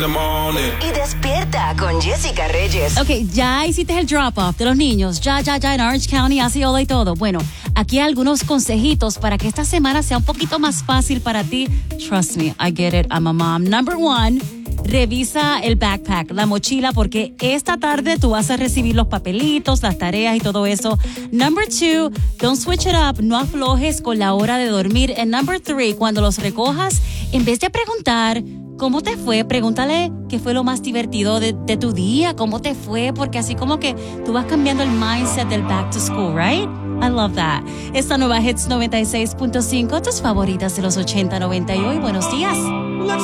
Y despierta con Jessica Reyes. Ok, ya hiciste el drop-off de los niños. Ya en Orange County, Osceola y todo. Bueno, aquí hay algunos consejitos para que esta semana sea un poquito más fácil para ti. Trust me, I get it, I'm a mom. Number one, revisa el backpack, la mochila, porque esta tarde tú vas a recibir los papelitos, las tareas y todo eso. Number two, don't switch it up, no aflojes con la hora de dormir. And number three, cuando los recojas, en vez de preguntar ¿cómo te fue? Pregúntale qué fue lo más divertido de tu día, cómo te fue, porque así como que tú vas cambiando el mindset del back to school, right? I love that. Esta nueva Hits 96.5, tus favoritas de los 80, 90 y hoy. Buenos días.